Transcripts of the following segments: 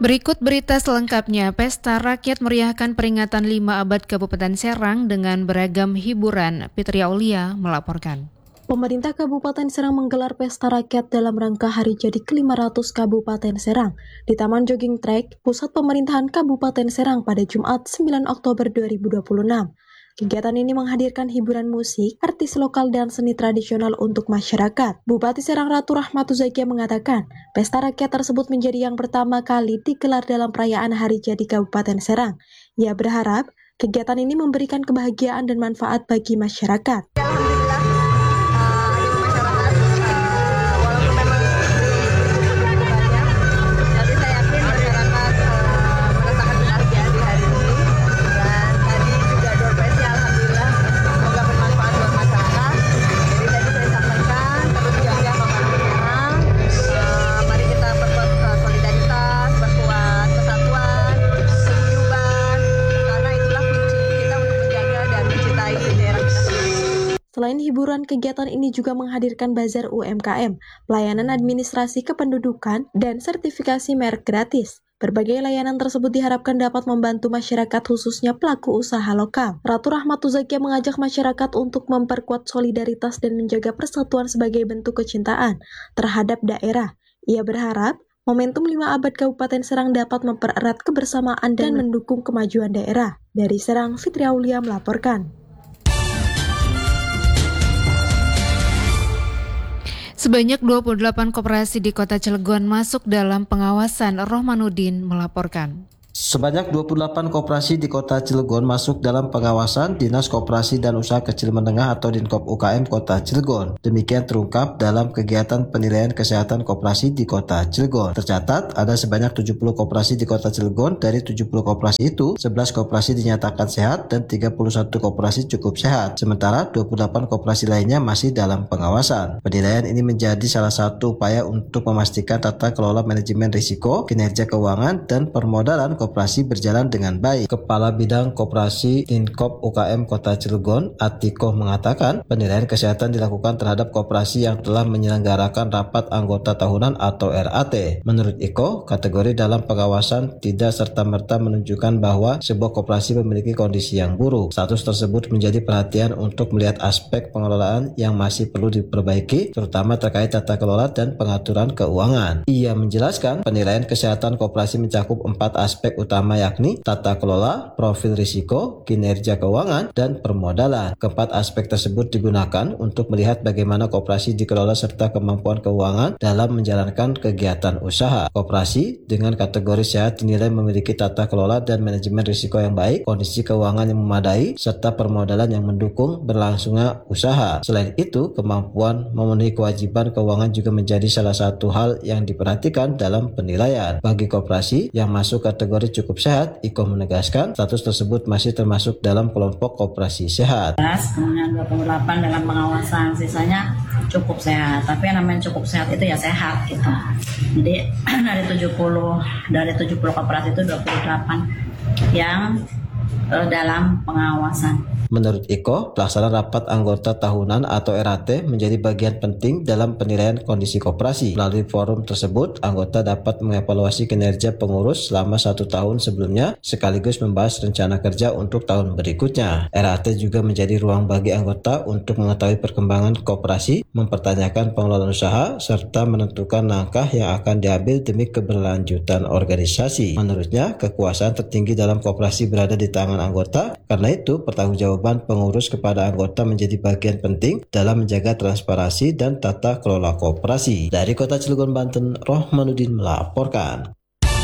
Berikut berita selengkapnya. Pesta Rakyat meriahkan peringatan 5 abad Kabupaten Serang dengan beragam hiburan. Fitri Aulia melaporkan. Pemerintah Kabupaten Serang menggelar Pesta Rakyat dalam rangka Hari Jadi ke-500 Kabupaten Serang di Taman Jogging Track, Pusat Pemerintahan Kabupaten Serang pada Jumat 9 Oktober 2026. Kegiatan ini menghadirkan hiburan musik, artis lokal dan seni tradisional untuk masyarakat. Bupati Serang Ratu Rahmatu Zakia mengatakan, Pesta Rakyat tersebut menjadi yang pertama kali digelar dalam perayaan Hari Jadi Kabupaten Serang. Ia berharap kegiatan ini memberikan kebahagiaan dan manfaat bagi masyarakat. Selain hiburan, kegiatan ini juga menghadirkan bazar UMKM, pelayanan administrasi kependudukan, dan sertifikasi merek gratis. Berbagai layanan tersebut diharapkan dapat membantu masyarakat khususnya pelaku usaha lokal. Ratu Rahmatu Zakia mengajak masyarakat untuk memperkuat solidaritas dan menjaga persatuan sebagai bentuk kecintaan terhadap daerah. Ia berharap momentum 5 abad Kabupaten Serang dapat mempererat kebersamaan dan mendukung kemajuan daerah. Dari Serang, Fitri Aulia melaporkan. Sebanyak 28 koperasi di Kota Cilegon masuk dalam pengawasan. Rohmanuddin melaporkan. Sebanyak 28 koperasi di Kota Cilegon masuk dalam pengawasan Dinas Koperasi dan Usaha Kecil Menengah atau Dinkop UKM Kota Cilegon. Demikian terungkap dalam kegiatan penilaian kesehatan koperasi di Kota Cilegon. Tercatat ada sebanyak 70 koperasi di Kota Cilegon. Dari 70 koperasi itu, 11 koperasi dinyatakan sehat dan 31 koperasi cukup sehat. Sementara 28 koperasi lainnya masih dalam pengawasan. Penilaian ini menjadi salah satu upaya untuk memastikan tata kelola manajemen risiko, kinerja keuangan, dan permodalan koperasi berjalan dengan baik. Kepala Bidang Koperasi Dinkop UKM Kota Cilegon, Atikoh mengatakan, penilaian kesehatan dilakukan terhadap koperasi yang telah menyelenggarakan rapat anggota tahunan atau RAT. Menurut Iko, kategori dalam pengawasan tidak serta-merta menunjukkan bahwa sebuah koperasi memiliki kondisi yang buruk. Status tersebut menjadi perhatian untuk melihat aspek pengelolaan yang masih perlu diperbaiki, terutama terkait tata kelola dan pengaturan keuangan. Ia menjelaskan, penilaian kesehatan koperasi mencakup 4 aspek utama yakni tata kelola, profil risiko, kinerja keuangan, dan permodalan. Keempat aspek tersebut digunakan untuk melihat bagaimana koperasi dikelola serta kemampuan keuangan dalam menjalankan kegiatan usaha. Koperasi dengan kategori sehat dinilai memiliki tata kelola dan manajemen risiko yang baik, kondisi keuangan yang memadai, serta permodalan yang mendukung berlangsungnya usaha. Selain itu, kemampuan memenuhi kewajiban keuangan juga menjadi salah satu hal yang diperhatikan dalam penilaian. Bagi koperasi yang masuk kategori cukup sehat, Iko menegaskan status tersebut masih termasuk dalam kelompok koperasi sehat. Kemudian 28 dalam pengawasan, sisanya cukup sehat. Tapi yang namanya cukup sehat itu ya sehat gitu. Jadi dari 70 koperasi itu 28 yang dalam pengawasan. Menurut Iko, pelaksanaan rapat anggota tahunan atau RAT menjadi bagian penting dalam penilaian kondisi koperasi. Melalui forum tersebut, anggota dapat mengevaluasi kinerja pengurus selama 1 tahun sebelumnya, sekaligus membahas rencana kerja untuk tahun berikutnya. RAT juga menjadi ruang bagi anggota untuk mengetahui perkembangan koperasi, mempertanyakan pengelolaan usaha, serta menentukan langkah yang akan diambil demi keberlanjutan organisasi. Menurutnya, kekuasaan tertinggi dalam koperasi berada di tangan anggota, karena itu pertanggungjawaban pengurus kepada anggota menjadi bagian penting dalam menjaga transparansi dan tata kelola koperasi. Dari Kota Cilegon, Banten, Rohmanuddin melaporkan.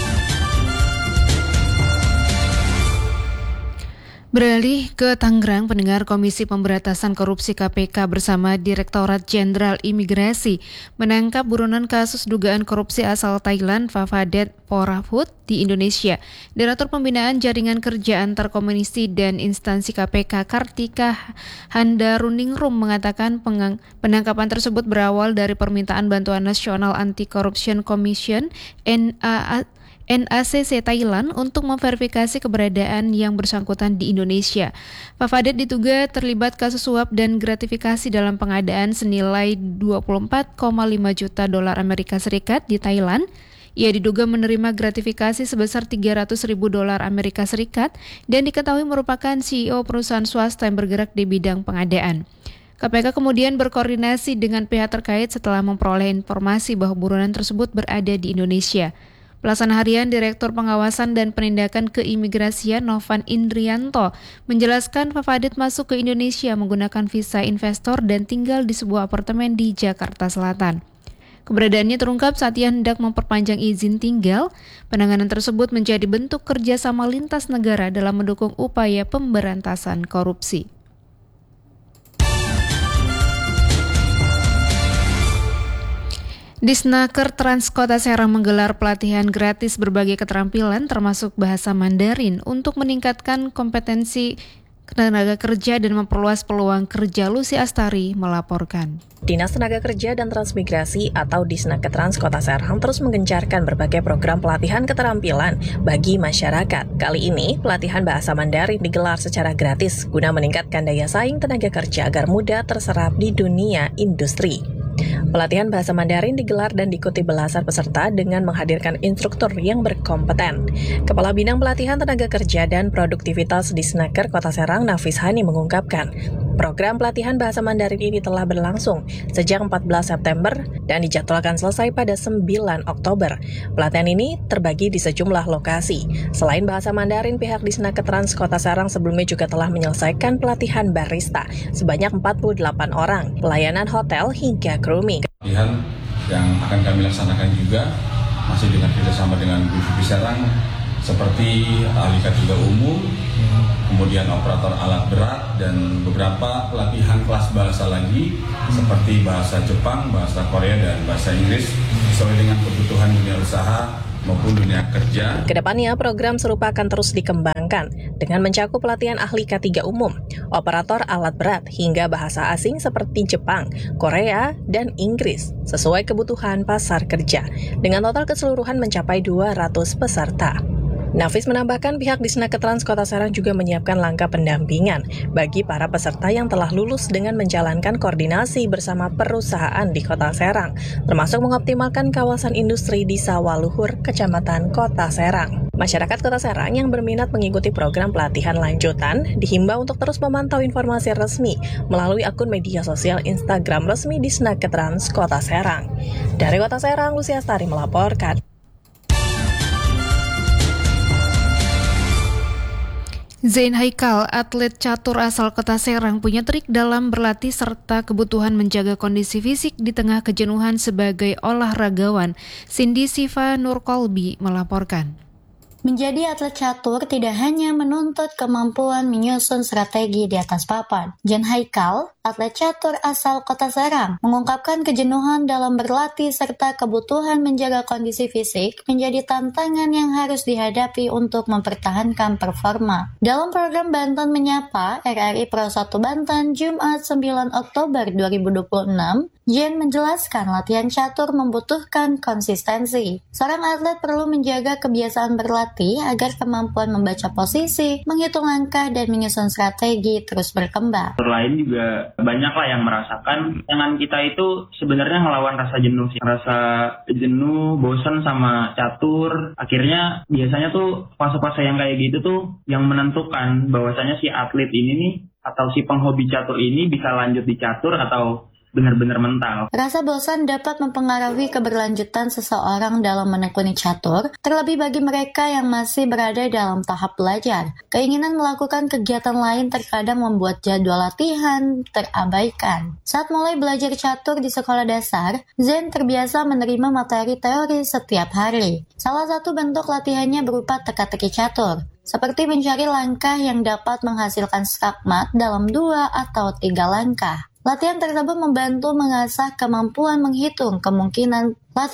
Beralih ke Tangerang, pendengar Komisi Pemberantasan Korupsi KPK bersama Direktorat Jenderal Imigrasi menangkap buronan kasus dugaan korupsi asal Thailand Favadet Porafut di Indonesia. Direktur Pembinaan Jaringan Kerja Antar Komisi dan Instansi KPK Kartika Handaruningrum mengatakan penangkapan tersebut berawal dari permintaan Bantuan Nasional Anti-Corruption Commission NACC Thailand untuk memverifikasi keberadaan yang bersangkutan di Indonesia. Favadet diduga terlibat kasus suap dan gratifikasi dalam pengadaan senilai 24,5 juta dolar Amerika Serikat di Thailand Ia diduga menerima gratifikasi sebesar $300.000 Amerika Serikat dan diketahui merupakan CEO perusahaan swasta yang bergerak di bidang pengadaan. KPK kemudian berkoordinasi dengan pihak terkait setelah memperoleh informasi bahwa buronan tersebut berada di Indonesia. Pelaksana harian Direktur Pengawasan dan Penindakan Keimigrasian Novan Indrianto menjelaskan Fafadet masuk ke Indonesia menggunakan visa investor dan tinggal di sebuah apartemen di Jakarta Selatan. Keberadaannya terungkap saat ia hendak memperpanjang izin tinggal. Penanganan tersebut menjadi bentuk kerjasama lintas negara dalam mendukung upaya pemberantasan korupsi. Disnaker Trans Kota Serang menggelar pelatihan gratis berbagai keterampilan termasuk bahasa Mandarin untuk meningkatkan kompetensi tenaga kerja dan memperluas peluang kerja. Lucy Astari melaporkan. Dinas Tenaga Kerja dan Transmigrasi atau Disnaker Trans Kota Serang terus menggencarkan berbagai program pelatihan keterampilan bagi masyarakat. Kali ini, pelatihan bahasa Mandarin digelar secara gratis guna meningkatkan daya saing tenaga kerja agar mudah terserap di dunia industri. Pelatihan bahasa Mandarin digelar dan diikuti belasan peserta dengan menghadirkan instruktur yang berkompeten. Kepala Bidang Pelatihan Tenaga Kerja dan Produktivitas Disnaker Kota Serang, Nafis Hani, mengungkapkan, program pelatihan bahasa Mandarin ini telah berlangsung sejak 14 September dan dijadwalkan selesai pada 9 Oktober. Pelatihan ini terbagi di sejumlah lokasi. Selain bahasa Mandarin, pihak Disnaker Trans Kota Serang sebelumnya juga telah menyelesaikan pelatihan barista sebanyak 48 orang, pelayanan hotel hingga grooming. Pelatihan yang akan kami laksanakan juga masih dengan kerjasama dengan BPP Serang seperti ahli K3 umum, kemudian operator alat berat, dan beberapa pelatihan kelas bahasa lagi seperti bahasa Jepang, bahasa Korea, dan bahasa Inggris sesuai dengan kebutuhan dunia usaha maupun dunia kerja. Kedepannya, program serupa akan terus dikembangkan dengan mencakup pelatihan ahli K3 umum, operator alat berat, hingga bahasa asing seperti Jepang, Korea, dan Inggris sesuai kebutuhan pasar kerja dengan total keseluruhan mencapai 200 peserta. Nafis menambahkan pihak Disnaker Trans Kota Serang juga menyiapkan langkah pendampingan bagi para peserta yang telah lulus dengan menjalankan koordinasi bersama perusahaan di Kota Serang, termasuk mengoptimalkan kawasan industri di Sawaluhur, Kecamatan Kota Serang. Masyarakat Kota Serang yang berminat mengikuti program pelatihan lanjutan dihimbau untuk terus memantau informasi resmi melalui akun media sosial Instagram resmi Disnaker Trans Kota Serang. Dari Kota Serang, Lucy Astari melaporkan. Zain Haikal, atlet catur asal Kota Serang, punya trik dalam berlatih serta kebutuhan menjaga kondisi fisik di tengah kejenuhan sebagai olahragawan. Cindy Siva Nurkolbi melaporkan. Menjadi atlet catur tidak hanya menuntut kemampuan menyusun strategi di atas papan. Zain Haikal, atlet catur asal Kota Serang, mengungkapkan kejenuhan dalam berlatih serta kebutuhan menjaga kondisi fisik menjadi tantangan yang harus dihadapi untuk mempertahankan performa. Dalam program Banten Menyapa, RRI Pro 1 Banten, Jumat 9 Oktober 2026, Zain menjelaskan latihan catur membutuhkan konsistensi. Seorang atlet perlu menjaga kebiasaan berlatih agar kemampuan membaca posisi, menghitung langkah, dan menyusun strategi terus berkembang. Lain juga banyak lah yang merasakan tangan kita itu sebenarnya ngelawan rasa jenuh sih. Rasa jenuh, bosan sama catur. Akhirnya biasanya tuh fase-fase yang kayak gitu tuh yang menentukan bahwasanya si atlet ini nih atau si penghobi catur ini bisa lanjut di catur atau benar-benar mental. Rasa bosan dapat mempengaruhi keberlanjutan seseorang dalam menekuni catur, terlebih bagi mereka yang masih berada dalam tahap belajar. Keinginan melakukan kegiatan lain terkadang membuat jadwal latihan terabaikan. Saat mulai belajar catur di sekolah dasar, Zain terbiasa menerima materi teori setiap hari. Salah satu bentuk latihannya berupa teka-teki catur, seperti mencari langkah yang dapat menghasilkan skakmat dalam 2 atau 3 langkah. Latihan tersebut membantu mengasah kemampuan menghitung kemungkinan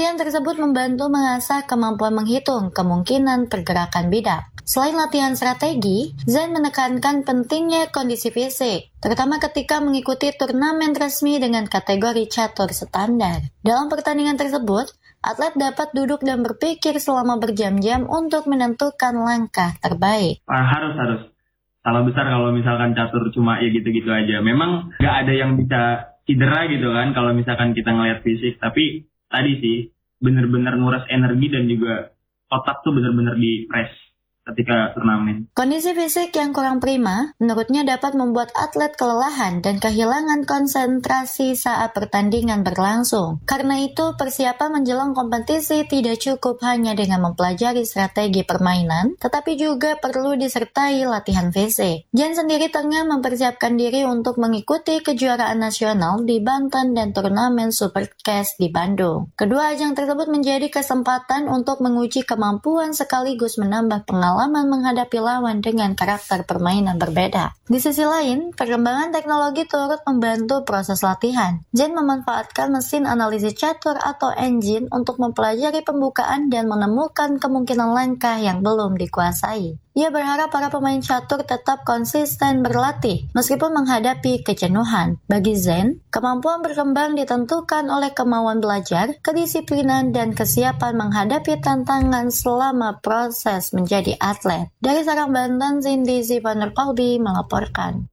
pergerakan bidak. Selain latihan strategi, Zain menekankan pentingnya kondisi fisik, terutama ketika mengikuti turnamen resmi dengan kategori catur standar. Dalam pertandingan tersebut, atlet dapat duduk dan berpikir selama berjam-jam untuk menentukan langkah terbaik. Harus. Salah besar kalau misalkan catur cuma ya gitu-gitu aja. Memang nggak ada yang bisa cedera gitu kan kalau misalkan kita ngelihat fisik. Tapi tadi sih benar-benar nguras energi dan juga otak tuh benar-benar di press ketika turnamen. Kondisi fisik yang kurang prima, menurutnya dapat membuat atlet kelelahan dan kehilangan konsentrasi saat pertandingan berlangsung. Karena itu, persiapan menjelang kompetisi tidak cukup hanya dengan mempelajari strategi permainan, tetapi juga perlu disertai latihan fisik. Jen sendiri tengah mempersiapkan diri untuk mengikuti kejuaraan nasional di Banten dan turnamen Supercast di Bandung. Kedua ajang tersebut menjadi kesempatan untuk menguji kemampuan sekaligus menambah pengalaman menghadapi lawan dengan karakter permainan berbeda. Di sisi lain, perkembangan teknologi turut membantu proses latihan. Jen memanfaatkan mesin analisis catur atau engine untuk mempelajari pembukaan dan menemukan kemungkinan langkah yang belum dikuasai. Ia berharap para pemain catur tetap konsisten berlatih meskipun menghadapi kejenuhan. Bagi Zen, kemampuan berkembang ditentukan oleh kemauan belajar, kedisiplinan, dan kesiapan menghadapi tantangan selama proses menjadi atlet. Dari Serang, Banten, Cindy Sivaner Kolbi melaporkan.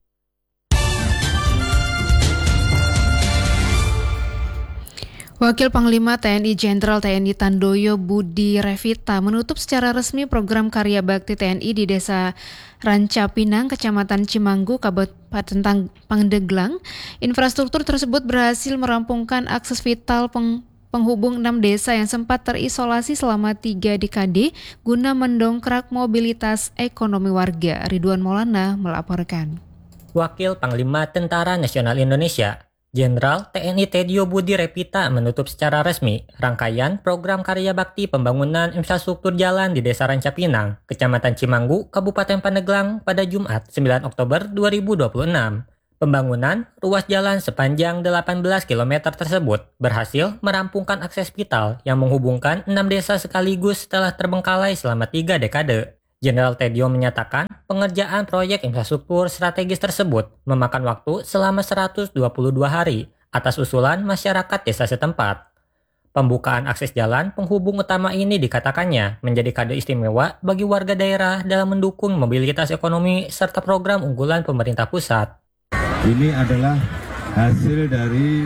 Wakil Panglima TNI Jenderal TNI Tandoyo Budi Revita menutup secara resmi program karya bakti TNI di Desa Rancapinang, Kecamatan Cimanggu, Kabupaten Pandeglang. Infrastruktur tersebut berhasil merampungkan akses vital penghubung 6 desa yang sempat terisolasi selama 3 dekade guna mendongkrak mobilitas ekonomi warga. Ridwan Maulana melaporkan. Wakil Panglima Tentara Nasional Indonesia Jenderal TNI Tedyo Budi Revita menutup secara resmi rangkaian program karya bakti pembangunan infrastruktur jalan di Desa Rancapinang, Kecamatan Cimanggu, Kabupaten Pandeglang pada Jumat 9 Oktober 2026. Pembangunan ruas jalan sepanjang 18 km tersebut berhasil merampungkan akses vital yang menghubungkan 6 desa sekaligus setelah terbengkalai selama 3 dekade. Jenderal Tedyo menyatakan pengerjaan proyek infrastruktur strategis tersebut memakan waktu selama 122 hari atas usulan masyarakat desa setempat. Pembukaan akses jalan penghubung utama ini dikatakannya menjadi kado istimewa bagi warga daerah dalam mendukung mobilitas ekonomi serta program unggulan pemerintah pusat. Ini adalah hasil dari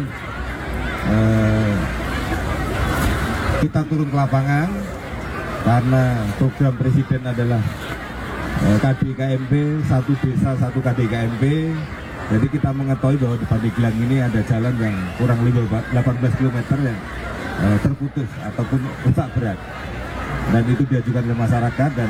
kita turun ke lapangan karena program Presiden adalah KDKMP, satu desa satu KDKMP. Jadi kita mengetahui bahwa di Pandeglang ini ada jalan yang kurang lebih 18 km yang terputus ataupun rusak berat. Dan itu diajukan oleh masyarakat dan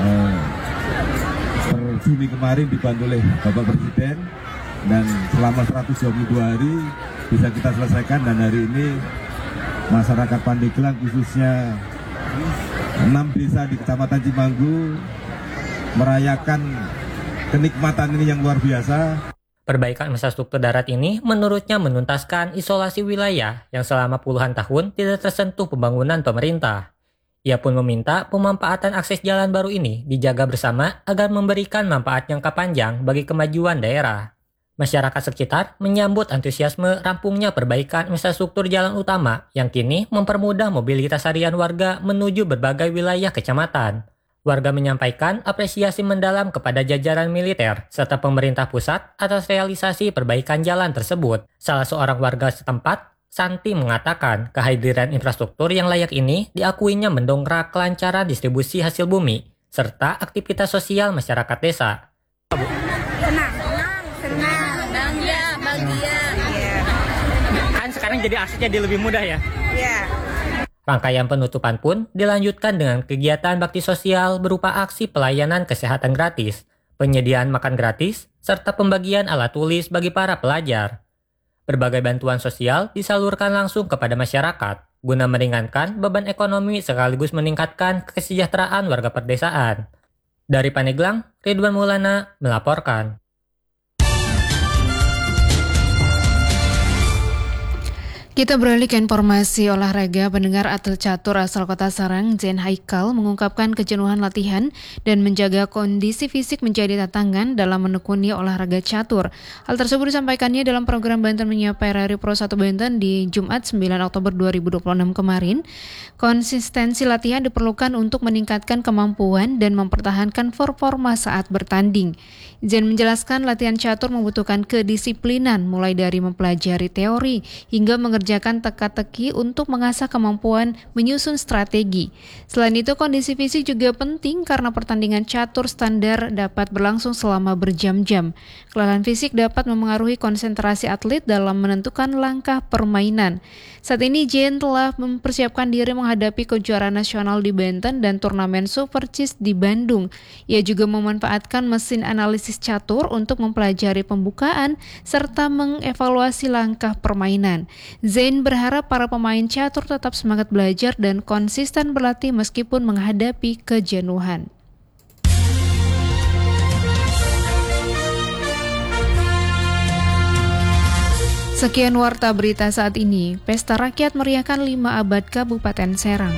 per Juni kemarin dibantu oleh Bapak Presiden. Dan selama 122 hari bisa kita selesaikan, dan hari ini masyarakat Pandeglang khususnya 6 desa di Kecamatan Cimanggu merayakan kenikmatan ini yang luar biasa. Perbaikan infrastruktur darat ini menurutnya menuntaskan isolasi wilayah yang selama puluhan tahun tidak tersentuh pembangunan pemerintah. Ia pun meminta pemanfaatan akses jalan baru ini dijaga bersama agar memberikan manfaat jangka panjang bagi kemajuan daerah. Masyarakat sekitar menyambut antusiasme rampungnya perbaikan infrastruktur jalan utama yang kini mempermudah mobilitas harian warga menuju berbagai wilayah kecamatan. Warga menyampaikan apresiasi mendalam kepada jajaran militer serta pemerintah pusat atas realisasi perbaikan jalan tersebut. Salah seorang warga setempat, Santi, mengatakan kehadiran infrastruktur yang layak ini diakuinya mendongkrak kelancaran distribusi hasil bumi serta aktivitas sosial masyarakat desa. Sekarang jadi aksesnya lebih mudah ya? Iya. Rangkaian penutupan pun dilanjutkan dengan kegiatan bakti sosial berupa aksi pelayanan kesehatan gratis, penyediaan makan gratis, serta pembagian alat tulis bagi para pelajar. Berbagai bantuan sosial disalurkan langsung kepada masyarakat, guna meringankan beban ekonomi sekaligus meningkatkan kesejahteraan warga perdesaan. Dari Pandeglang, Ridwan Maulana melaporkan. Kita beralih ke informasi olahraga. Pendengar, atlet catur asal Kota Serang, Zen Haikal, mengungkapkan kejenuhan latihan dan menjaga kondisi fisik menjadi tantangan dalam menekuni olahraga catur. Hal tersebut disampaikannya dalam program Banten Menyapa RRI Pro 1 Banten di Jumat 9 Oktober 2026 kemarin. Konsistensi latihan diperlukan untuk meningkatkan kemampuan dan mempertahankan performa saat bertanding. Zen menjelaskan latihan catur membutuhkan kedisiplinan mulai dari mempelajari teori hingga mengerjakan mengerjakan teka-teki untuk mengasah kemampuan menyusun strategi. Selain itu, kondisi fisik juga penting karena pertandingan catur standar dapat berlangsung selama berjam-jam. Kelelahan fisik dapat memengaruhi konsentrasi atlet dalam menentukan langkah permainan. Saat ini Jane telah mempersiapkan diri menghadapi kejuaraan nasional di Banten dan turnamen Super Cheese di Bandung. Ia juga memanfaatkan mesin analisis catur untuk mempelajari pembukaan serta mengevaluasi langkah permainan. Zain berharap para pemain catur tetap semangat belajar dan konsisten berlatih meskipun menghadapi kejenuhan. Sekian warta berita saat ini. Pesta Rakyat meriahkan 5 abad Kabupaten Serang.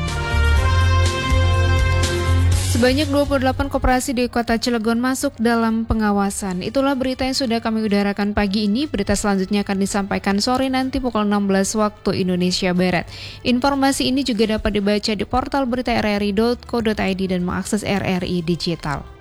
Sebanyak 28 koperasi di Kota Cilegon masuk dalam pengawasan. Itulah berita yang sudah kami udarakan pagi ini. Berita selanjutnya akan disampaikan sore nanti pukul 16 waktu Indonesia Barat. Informasi ini juga dapat dibaca di portal berita rri.co.id dan mengakses RRI Digital.